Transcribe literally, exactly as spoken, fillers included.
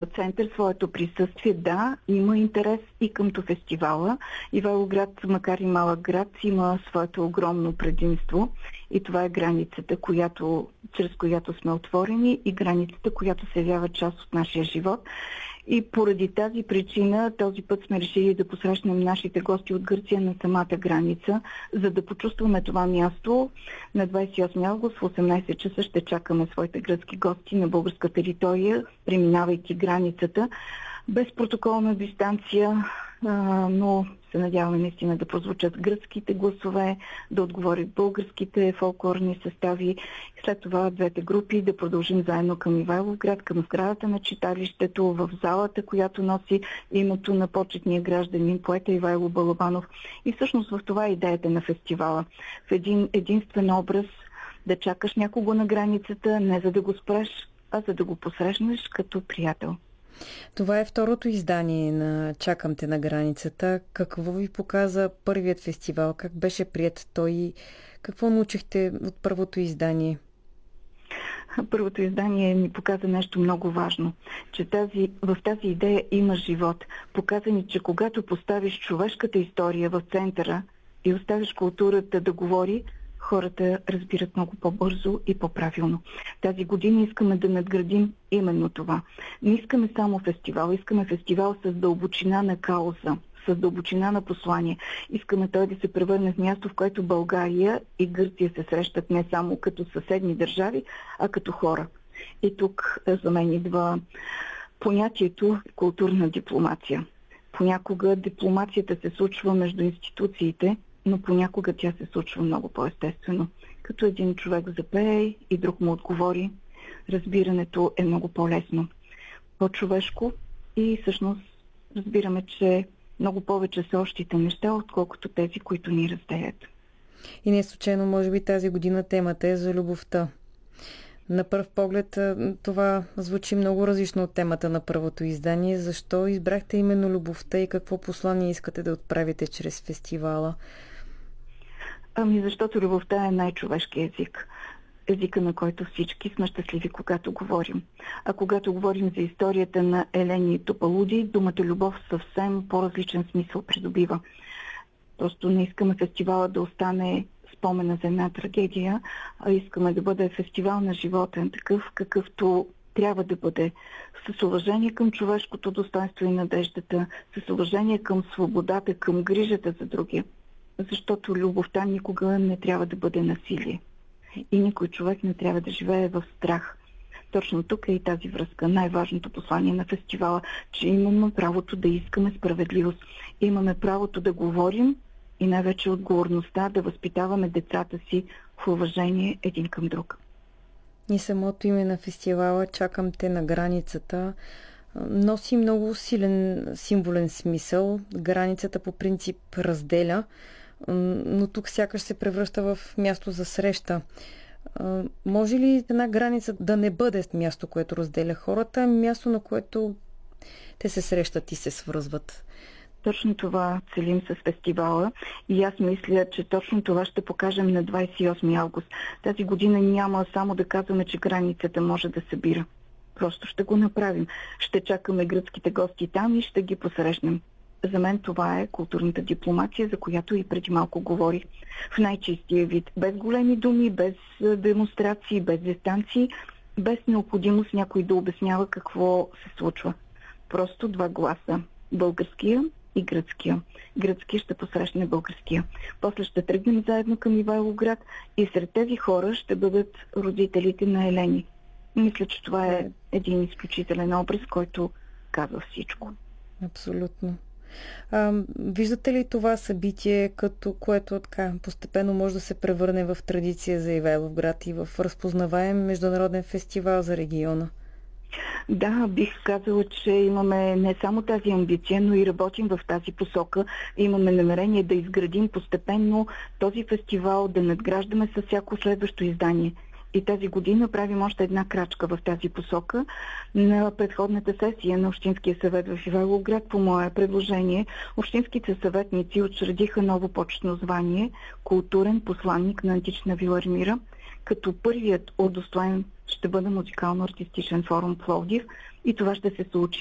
център, своето присъствие. Да, има интерес и къмто фестивала. Ивайловград, макар и малък град, има своето огромно предимство и това е границата, която, чрез която сме отворени и границата, която се явява част от нашия живот. И поради тази причина този път сме решили да посрещнем нашите гости от Гърция на самата граница, за да почувстваме това място. На двадесет и осми август в осемнадесет часа ще чакаме своите гръцки гости на българска територия, преминавайки границата, без протоколна дистанция, но се надяваме наистина да прозвучат гръцките гласове, да отговорят българските фолклорни състави. След това двете групи да продължим заедно към Ивайловград, към сградата на читалището, в залата, която носи името на почетния гражданин, поета Ивайло Балабанов. И всъщност в това е идеята на фестивала. В един единствен образ да чакаш някого на границата, не за да го спреш, а за да го посрещнеш като приятел. Това е второто издание на Чакам те на границата. Какво ви показа първият фестивал? Как беше приет той? Какво научихте от първото издание? Първото издание ни показа нещо много важно, че тази, в тази идея има живот. Показа ни, че когато поставиш човешката история в центъра и оставиш културата да говори, хората разбират много по-бързо и по-правилно. Тази година искаме да надградим именно това. Не искаме само фестивал, искаме фестивал с дълбочина на кауза, с дълбочина на послание. Искаме той да се превърне в място, в което България и Гърция се срещат не само като съседни държави, а като хора. И тук за мен идва понятието културна дипломация. Понякога дипломацията се случва между институциите, но понякога тя се случва много по-естествено. Като един човек запее и друг му отговори, разбирането е много по-лесно, по-човешко и всъщност разбираме, че много повече са общите неща, отколкото тези, които ни разделят. И не случайно, може би тази година темата е за любовта. На пръв поглед това звучи много различно от темата на първото издание. Защо избрахте именно любовта и какво послание искате да отправите чрез фестивала? Ами защото любовта е най-човешки език. Езика, на който всички сме щастливи, когато говорим. А когато говорим за историята на Елени и Топалуди, думата любов съвсем по-различен смисъл придобива. Просто не искаме фестивала да остане спомена за една трагедия, а искаме да бъде фестивал на живота, такъв какъвто трябва да бъде, с уважение към човешкото достоинство и надеждата, с уважение към свободата, към грижата за другия. Защото любовта никога не трябва да бъде насилие. И никой човек не трябва да живее в страх. Точно тук е и тази връзка. Най-важното послание на фестивала, че имаме правото да искаме справедливост. Имаме правото да говорим и най-вече отговорността да възпитаваме децата си в уважение един към друг. И самото име на фестивала "Чакам те на границата" носи много силен символен смисъл. Границата по принцип разделя, но тук сякаш се превръща в място за среща. Може ли една граница да не бъде място, което разделя хората, а място, на което те се срещат и се свързват? Точно това целим с фестивала и аз мисля, че точно това ще покажем на двадесет и осми август. Тази година няма само да казваме, че границата може да събира. Просто ще го направим. Ще чакаме гръцките гости там и ще ги посрещнем. За мен това е културната дипломация, за която и преди малко говорих. В най-чистия вид. Без големи думи, без демонстрации, без дистанции, без необходимост някой да обяснява какво се случва. Просто два гласа. Българския и гръцкия. Гръцкия ще посрещне българския. После ще тръгнем заедно към Ивайловград и сред тези хора ще бъдат родителите на Елени. Мисля, че това е един изключителен образ, който казва всичко. Абсолютно. А, виждате ли това събитие, като което така постепенно може да се превърне в традиция за Ивайловград и в разпознаваем международен фестивал за региона? Да, бих казала, че имаме не само тази амбиция, но и работим в тази посока. Имаме намерение да изградим постепенно този фестивал, да надграждаме със всяко следващо издание. И тази година правим още една крачка в тази посока. На предходната сесия на Общинския съвет в Ивайловград, по мое предложение, общинските съветници учредиха ново почетно звание културен посланник на антична вила Армира, като първият удостоен ще бъде музикално-артистичен форум Пловдив и това ще се случи